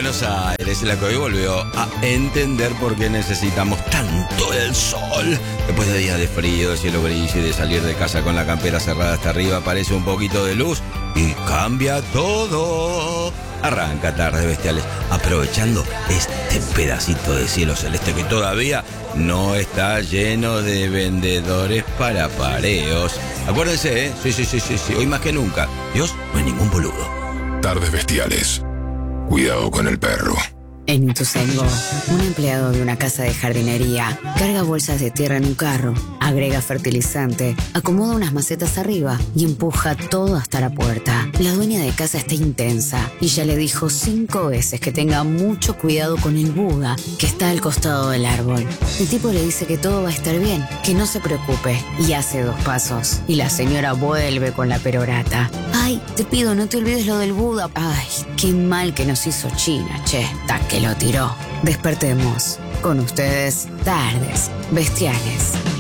Buenos Aires, la que hoy volvió a entender por qué necesitamos tanto el sol. Después de días de frío, de cielo gris y de salir de casa con la campera cerrada hasta arriba, aparece un poquito de luz y cambia todo. Arranca Tardes Bestiales, aprovechando este pedacito de cielo celeste que todavía no está lleno de vendedores para pareos. Acuérdense, sí, hoy más que nunca, Dios no es ningún boludo. Tardes Bestiales. Cuidado con el perro. En Ituzaingó, un empleado de una casa de jardinería carga bolsas de tierra en un carro, agrega fertilizante, acomoda unas macetas arriba y empuja todo hasta la puerta. La dueña de casa está intensa y ya le dijo 5 veces que tenga mucho cuidado con el Buda que está al costado del árbol. El tipo le dice que todo va a estar bien, que no se preocupe, y hace 2 pasos. Y la señora vuelve con la perorata. Ay, te pido, no te olvides lo del Buda. Ay, qué mal que nos hizo China, che. Que lo tiró. Despertemos. Con ustedes, Tardes Bestiales.